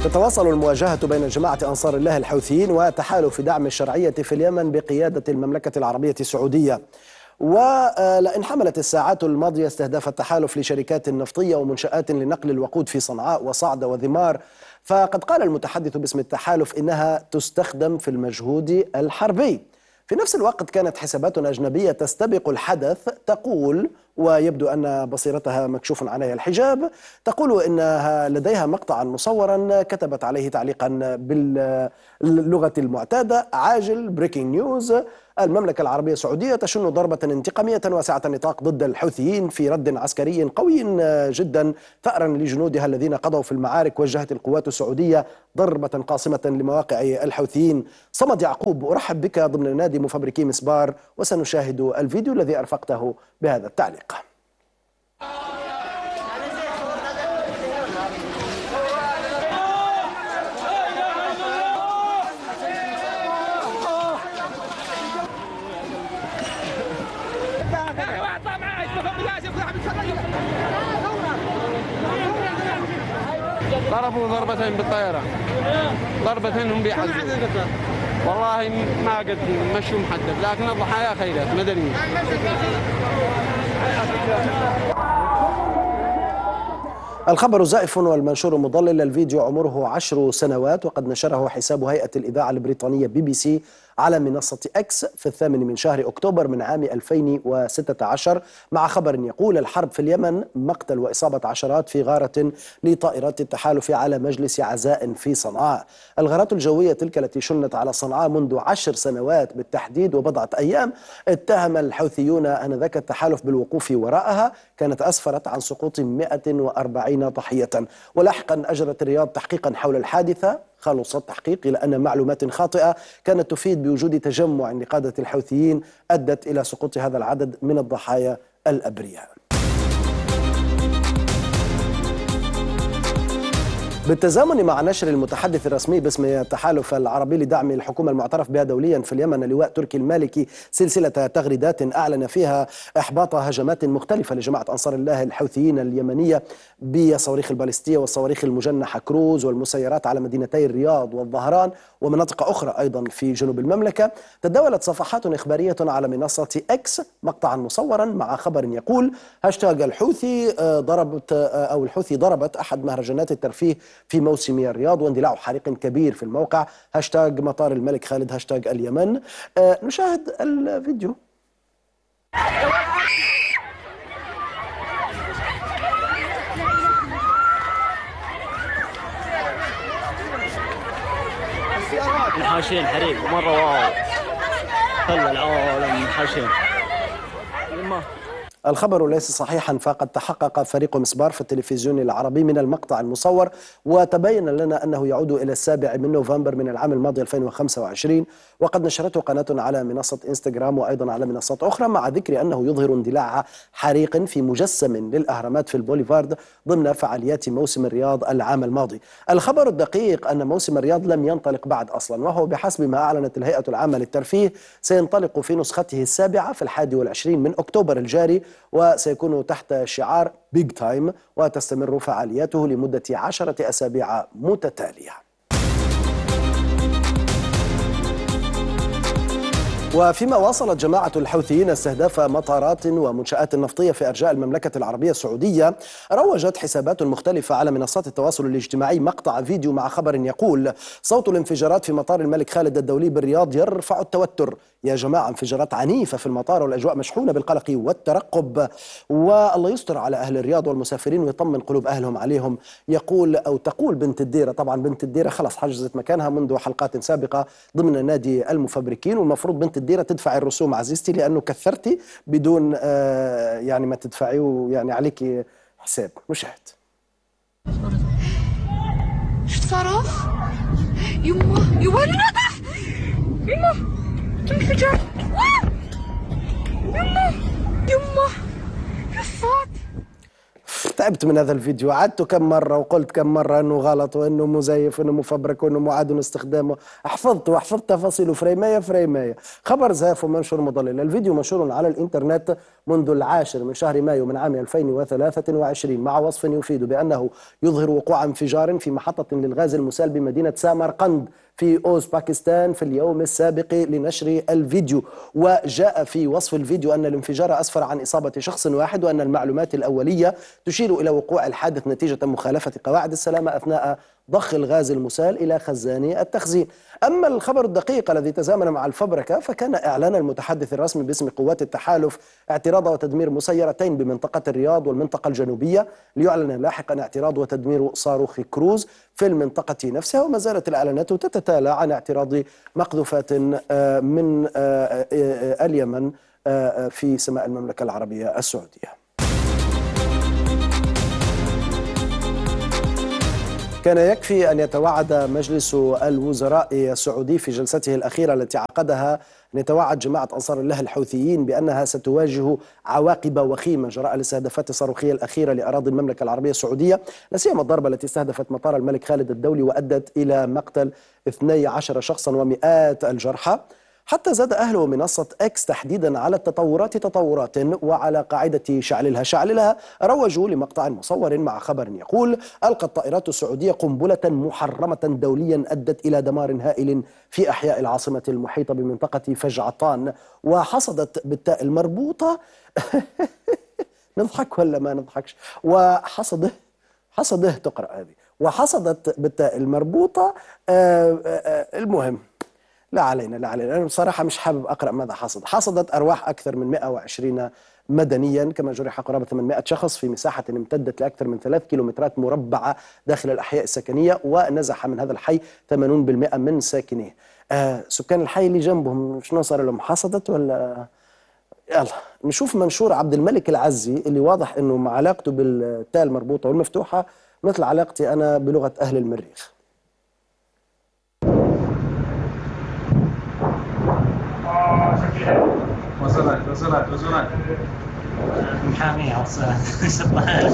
تتواصل المواجهة بين جماعة أنصار الله الحوثيين وتحالف دعم الشرعية في اليمن بقيادة المملكة العربية السعودية. ولئن حملت الساعات الماضية استهداف التحالف لشركات نفطية ومنشآت لنقل الوقود في صنعاء وصعدة وذمار، فقد قال المتحدث باسم التحالف إنها تستخدم في المجهود الحربي. في نفس الوقت كانت حسابات أجنبية تستبق الحدث تقول، ويبدو أن بصيرتها مكشوف عليها الحجاب، تقول إنها لديها مقطعا مصورا كتبت عليه تعليقا باللغة المعتادة: عاجل بريكنج نيوز، المملكة العربية السعودية تشن ضربة انتقامية واسعة النطاق ضد الحوثيين في رد عسكري قوي جدا ثأرا لجنودها الذين قضوا في المعارك. وجهت القوات السعودية ضربة قاصمة لمواقع الحوثيين. صمد يعقوب، أرحب بك ضمن نادي مفبركي مسبار، وسنشاهد الفيديو الذي أرفقته بهذا التعليق. ضربوا ضربتين بالطيارة، ضربتين هم بيحزنوا. والله ما قد مشوا محدد، لكن الضحايا خيرات مدنيين. الخبر زائف والمنشور مضلل. الفيديو عمره 10 سنوات، وقد نشره حساب هيئة الإذاعة البريطانية BBC على منصة إكس في 8 من شهر أكتوبر من عام 2016 مع خبر يقول: الحرب في اليمن، مقتل وإصابة عشرات في غارة لطائرات التحالف على مجلس عزاء في صنعاء. الغارات الجوية تلك التي شنت على صنعاء منذ 10 سنوات بالتحديد وبضعة أيام اتهم الحوثيون آنذاك التحالف بالوقوف وراءها، كانت أسفرت عن سقوط 140 ضحية. ولاحقا أجرت الرياض تحقيقا حول الحادثة، خلص التحقيق إلى أن معلومات خاطئة كانت تفيد بوجود تجمع لقادة الحوثيين أدت إلى سقوط هذا العدد من الضحايا الأبرياء. بالتزامن مع نشر المتحدث الرسمي باسم التحالف العربي لدعم الحكومة المعترف بها دوليا في اليمن اللواء تركي المالكي سلسلة تغريدات أعلن فيها إحباط هجمات مختلفة لجماعة أنصار الله الحوثيين اليمنية بالصواريخ البالستية والصواريخ المجنحة كروز والمسيرات على مدينتي الرياض والظهران ومناطق أخرى أيضا في جنوب المملكة. تداولت صفحات إخبارية على منصة إكس مقطعا مصورا مع خبر يقول: هاشتاج الحوثي ضربت أحد مهرجانات الترفيه في موسم الرياض واندلاع حريق كبير في الموقع، هاشتاج مطار الملك خالد، هاشتاج اليمن. نشاهد الفيديو. محاشين حريق مرة واو، خلى العالم محاشين. الخبر ليس صحيحا، فقد تحقق فريق مسبار في التلفزيون العربي من المقطع المصور، وتبين لنا أنه يعود إلى 7 من نوفمبر من العام الماضي 2025، وقد نشرته قناة على منصة إنستغرام وأيضا على منصات أخرى، مع ذكر أنه يظهر اندلاع حريق في مجسم للأهرامات في البوليفارد ضمن فعاليات موسم الرياض العام الماضي. الخبر الدقيق أن موسم الرياض لم ينطلق بعد أصلا، وهو بحسب ما أعلنت الهيئة العامة للترفيه سينطلق في نسخته السابعة في 21 من أكتوبر الجاري، وسيكون تحت شعار بيج تايم، وتستمر فعالياته لمدة 10 أسابيع متتالية. وفيما واصلت جماعة الحوثيين استهداف مطارات ومنشآت نفطية في أرجاء المملكة العربية السعودية، روجت حسابات مختلفة على منصات التواصل الاجتماعي مقطع فيديو مع خبر يقول: صوت الانفجارات في مطار الملك خالد الدولي بالرياض يرفع التوتر. يا جماعة، انفجارات عنيفة في المطار والأجواء مشحونة بالقلق والترقب، والله يستر على أهل الرياض والمسافرين ويطمن قلوب أهلهم عليهم. يقول أو تقول بنت الديرة، طبعا بنت الديرة خلاص حجزت مكانها منذ حلقات سابقة ضمن نادي المفبركين، والمفروض بنت الديرة تدفعي الرسوم عزيزتي، لأنه كثرتي بدون يعني ما تدفعيه، يعني عليك حساب. نشاهد. شو صرخ؟ يما يوين نطف؟ يما انفجر. يما يما الصوت. تعبت من هذا الفيديو، عدته كم مرة وقلت كم مرة أنه غلط وأنه مزيف وأنه مفبرك وأنه معاد استخدامه. حفظت تفاصيله فريمية فريمية. خبر زاف ومنشور مضلل. الفيديو منشور على الإنترنت منذ 10 من شهر مايو من عام 2023 مع وصف يفيد بأنه يظهر وقوع انفجار في محطة للغاز المسال بمدينة سامرقند في أوزباكستان في اليوم السابق لنشر الفيديو. وجاء في وصف الفيديو أن الانفجار أسفر عن إصابة شخص واحد، وأن المعلومات الأولية تشير إلى وقوع الحادث نتيجة مخالفة قواعد السلامة أثناء ضخ الغاز المسال إلى خزان التخزين. أما الخبر الدقيق الذي تزامن مع الفبركة فكان إعلان المتحدث الرسمي باسم قوات التحالف اعتراض وتدمير مسيرتين بمنطقة الرياض والمنطقة الجنوبية، ليعلن لاحقا اعتراض وتدمير صاروخ كروز في المنطقة نفسها. وما زالت الإعلانات تتتالى عن اعتراض مقذوفات من اليمن في سماء المملكة العربية السعودية. كان يكفي أن يتوعد مجلس الوزراء السعودي في جلسته الأخيرة التي عقدها، أن يتوعد جماعة أنصار الله الحوثيين بأنها ستواجه عواقب وخيمة جراء الاستهدافات الصاروخية الأخيرة لأراضي المملكة العربية السعودية، لا سيما الضربة التي استهدفت مطار الملك خالد الدولي وأدت إلى مقتل 12 شخصا ومئات الجرحى. حتى زاد أهل منصة إكس تحديدا على التطورات وعلى قاعدة شعللها روجوا لمقطع مصور مع خبر يقول: ألقت الطائرات السعودية قنبلة محرمة دوليا أدت إلى دمار هائل في أحياء العاصمة المحيطة بمنطقة فجعطان، وحصدت بالتاء المربوطة نضحك ولا ما نضحكش؟ حصده تقرأ هذه، وحصدت بالتاء المربوطة. المهم لا علينا أنا بصراحة مش حابب أقرأ ماذا حصدت أرواح أكثر من 120 مدنيا، كما جرح قرابة 800 شخص في مساحة امتدت لأكثر من 3 كيلومترات مربعة داخل الأحياء السكنية، ونزح من هذا الحي 80% من ساكنيه. سكان الحي اللي جنبهم شنو صار لهم؟ حصدت ولا؟ يلا نشوف منشور عبد الملك العزي اللي واضح أنه مع علاقته بالتاء المربوطة والمفتوحة مثل علاقتي أنا بلغة أهل المريخ. وصلت محامية وصلت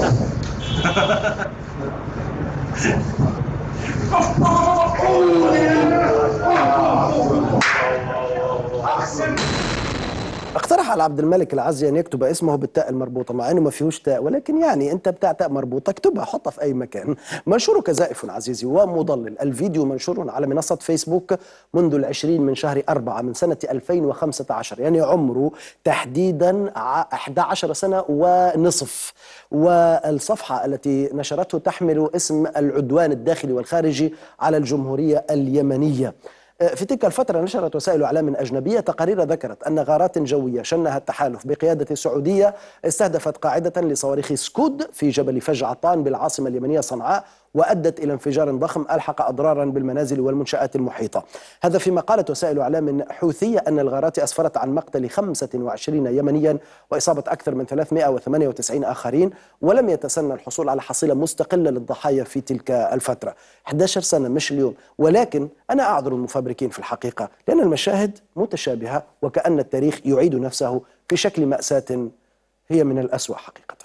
اقترح على عبد الملك العزي أن يكتب اسمه بالتاء المربوطة مع أنه ما فيهوش تاء، ولكن يعني أنت بتاع تاء مربوطة اكتبها حطها في أي مكان. منشورك زائف عزيزي ومضلل. الفيديو منشور على منصة فيسبوك منذ 20 من شهر 4 من سنة 2015، يعني عمره تحديدا 11 سنة ونصف. والصفحة التي نشرته تحمل اسم العدوان الداخلي والخارجي على الجمهورية اليمنية. في تلك الفترة نشرت وسائل إعلام أجنبية تقارير ذكرت أن غارات جوية شنها التحالف بقيادة السعودية استهدفت قاعدة لصواريخ سكود في جبل فجعطان بالعاصمة اليمنية صنعاء، وأدت إلى انفجار ضخم ألحق أضرارا بالمنازل والمنشآت المحيطة. هذا فيما قالت وسائل إعلام حوثية أن الغارات أسفرت عن مقتل 25 يمنيا وإصابة أكثر من 398 آخرين، ولم يتسنى الحصول على حصيلة مستقلة للضحايا في تلك الفترة. 11 سنة مش اليوم. ولكن أنا أعذر المفبركين في الحقيقة، لأن المشاهد متشابهة وكأن التاريخ يعيد نفسه في شكل مأساة هي من الأسوأ حقيقة.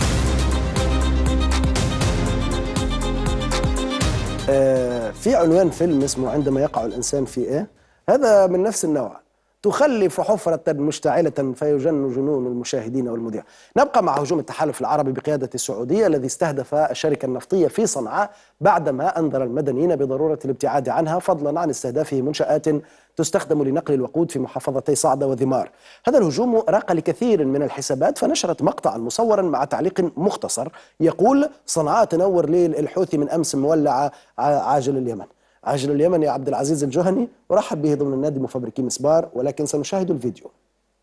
في عنوان فيلم اسمه عندما يقع الإنسان في إيه؟ هذا من نفس النوع. تخلف حفرة مشتعلة فيجن جنون المشاهدين والمذيع. نبقى مع هجوم التحالف العربي بقيادة السعودية الذي استهدف الشركة النفطية في صنعاء بعدما أنذر المدنيين بضرورة الابتعاد عنها، فضلا عن استهدافه منشآت تستخدم لنقل الوقود في محافظتي صعدة وذمار. هذا الهجوم راق لكثير من الحسابات، فنشرت مقطعا مصورا مع تعليق مختصر يقول: صنعاء تنور ليل الحوثي من أمس مولعة عاجل اليمن. عاجل اليمن يا عبد العزيز الجهني، ورحب به ضمن النادي مفبركي مسبار، ولكن سنشاهد الفيديو.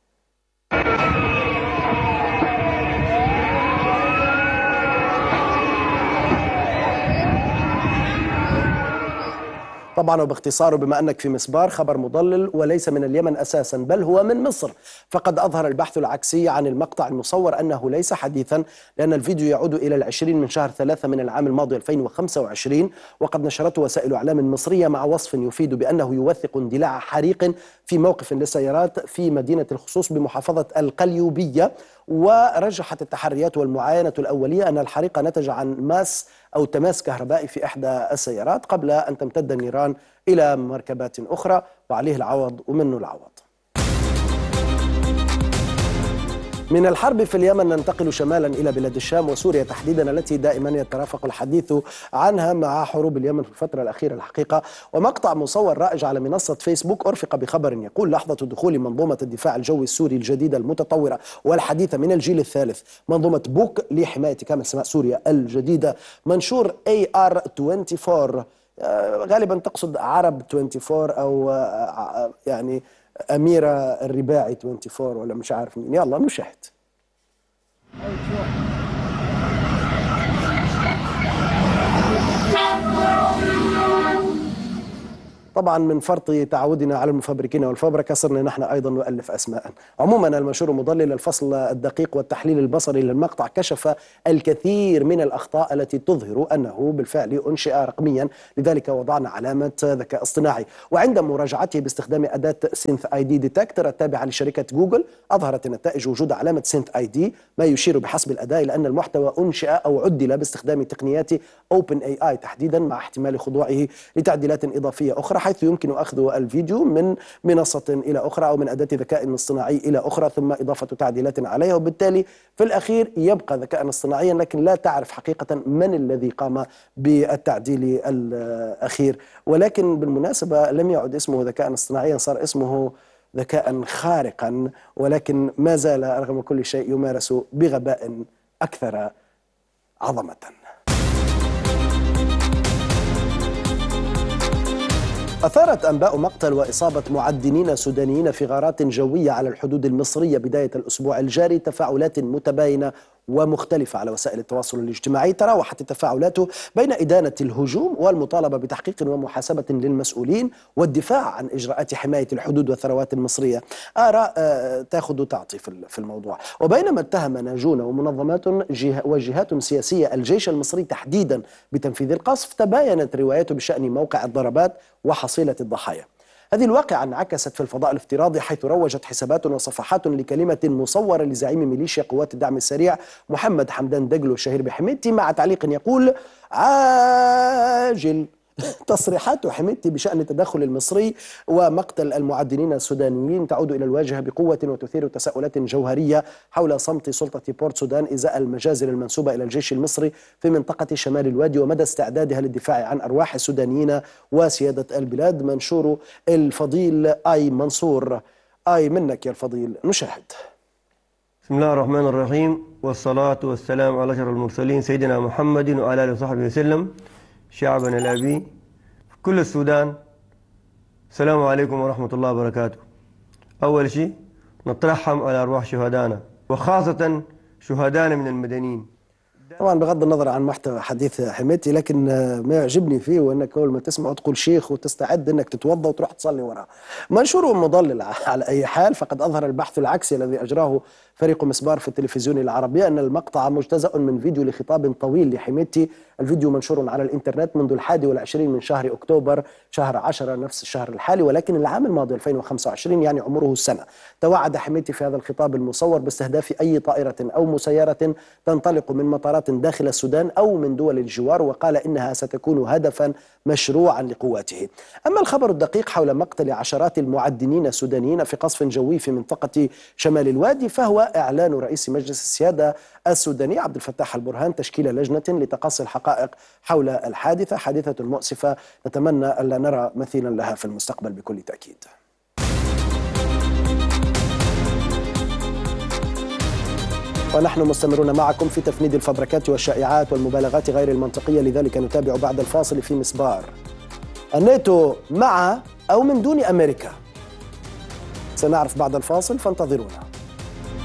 طبعا وباختصاره بما أنك في مسبار، خبر مضلل وليس من اليمن أساسا بل هو من مصر. فقد أظهر البحث العكسي عن المقطع المصور أنه ليس حديثا، لأن الفيديو يعود إلى 20 من شهر 3 من العام الماضي 2025، وقد نشرته وسائل إعلام مصرية مع وصف يفيد بأنه يوثق اندلاع حريق في موقف للسيارات في مدينة الخصوص بمحافظة القليوبية، ورجحت التحريات والمعاينة الأولية أن الحريق نتج عن ماس أو تماس كهربائي في إحدى السيارات قبل أن تمتد النيران إلى مركبات أخرى، وعليه العوض ومنه العوض. من الحرب في اليمن ننتقل شمالا إلى بلاد الشام وسوريا تحديدا، التي دائما يترافق الحديث عنها مع حروب اليمن في الفترة الأخيرة الحقيقة. ومقطع مصور رائج على منصة فيسبوك أرفق بخبر يقول: لحظة دخول منظومة الدفاع الجوي السوري الجديدة المتطورة والحديثة من الجيل الثالث، منظومة بوك لحماية كامل سماء سوريا الجديدة. منشور AR24 غالبا تقصد عرب 24 أو يعني أميرة الرباعي 24 ولا مش عارف مين. يلا نشاهد. طبعا من فرط تعودنا على المفبركين والفبركة صرنا نحن أيضا نؤلف أسماء. عموما المنشور مضلل الفصل الدقيق والتحليل البصري للمقطع كشف الكثير من الأخطاء التي تظهر أنه بالفعل أنشئ رقميا، لذلك وضعنا علامة ذكاء اصطناعي. وعند مراجعته باستخدام أداة سينث اي دي ديتكتور التابعة لشركة جوجل، أظهرت النتائج وجود علامة سينث اي دي، ما يشير بحسب الأداء إلى أن المحتوى أنشئ أو عدل باستخدام تقنيات اوبن اي اي تحديدا، مع احتمال خضوعه لتعديلات إضافية أخرى، حيث يمكن أخذ الفيديو من منصة إلى أخرى أو من أداة ذكاء اصطناعي إلى أخرى ثم إضافة تعديلات عليها، وبالتالي في الأخير يبقى ذكاء اصطناعيا، لكن لا تعرف حقيقة من الذي قام بالتعديل الأخير. ولكن بالمناسبة لم يعد اسمه ذكاء اصطناعيا، صار اسمه ذكاء خارقا، ولكن ما زال رغم كل شيء يمارس بغباء أكثر عظمة. أثارت أنباء مقتل وإصابة معدنين سودانيين في غارات جوية على الحدود المصرية بداية الأسبوع الجاري تفاعلات متباينة ومختلفة على وسائل التواصل الاجتماعي. تراوحت التفاعلات بين إدانة الهجوم والمطالبة بتحقيق ومحاسبة للمسؤولين والدفاع عن إجراءات حماية الحدود والثروات المصرية. آراء تأخذ تعطي في الموضوع. وبينما اتهم ناجون ومنظمات وجهات سياسية الجيش المصري تحديدا بتنفيذ القصف، تباينت روايته بشأن موقع الضربات وحصيلة الضحايا. هذه الواقعة انعكست في الفضاء الافتراضي، حيث روجت حسابات وصفحات لكلمة مصورة لزعيم ميليشيا قوات الدعم السريع محمد حمدان دجلو الشهير بحميدتي، مع تعليق يقول: عاجل. تصريحات حميدتي بشأن التدخل المصري ومقتل المعدنين السودانيين تعود إلى الواجهة بقوة وتثير تساؤلات جوهرية حول صمت سلطة بورت سودان إزاء المجازر المنسوبة إلى الجيش المصري في منطقة شمال الوادي ومدى استعدادها للدفاع عن أرواح السودانيين وسيادة البلاد. منشور الفضيل آي منصور. آي منك يا الفضيل، نشاهد. بسم الله الرحمن الرحيم، والصلاة والسلام على أشرف المرسلين سيدنا محمد وعلى آله وصحبه وسلم. شعبنا الأبي في كل السودان، السلام عليكم ورحمة الله وبركاته. أول شيء نترحم على أرواح شهدائنا وخاصة شهدائنا من المدنيين. طبعا بغض النظر عن محتوى حديث حميدتي، لكن ما يعجبني فيه وانك اول ما تسمعه تقول شيخ وتستعد انك تتوضا وتروح تصلي وراه. منشور مضلل على اي حال، فقد اظهر البحث العكسي الذي اجراه فريق مسبار في التلفزيون العربي ان المقطع مجتزأ من فيديو لخطاب طويل لحميدتي. الفيديو منشور على الانترنت منذ 21 من شهر اكتوبر شهر 10 نفس الشهر الحالي، ولكن العام الماضي 2025 يعني عمره سنة. توعد حميدتي في هذا الخطاب المصور باستهداف اي طائرة او مسيرة تنطلق من مطارات داخل السودان أو من دول الجوار، وقال إنها ستكون هدفا مشروعا لقواته. أما الخبر الدقيق حول مقتل عشرات المعدنين السودانيين في قصف جوي في منطقة شمال الوادي، فهو إعلان رئيس مجلس السيادة السوداني عبد الفتاح البرهان تشكيل لجنة لتقصي الحقائق حول الحادثة، حادثة مؤسفة نتمنى ألا نرى مثيلا لها في المستقبل بكل تأكيد. ونحن مستمرون معكم في تفنيد الفبركات والشائعات والمبالغات غير المنطقية، لذلك نتابع بعد الفاصل في مسبار. الناتو مع أو من دون أمريكا؟ سنعرف بعد الفاصل، فانتظرونا.